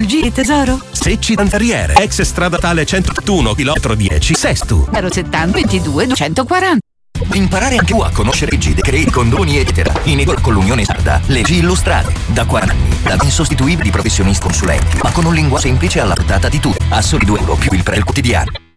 G tesoro? Secci Tanzariere, ex strada tale 181 km 10 Sestu 070 22 240. Imparare anche tu a conoscere leggi, decreti, condoni eccetera. In Edor con l'Unione Sarda, leggi illustrate. Da 40 anni, da insostituibili professionisti consulenti, ma con un linguaggio semplice alla portata di tutti. A soli €2 più il quotidiano.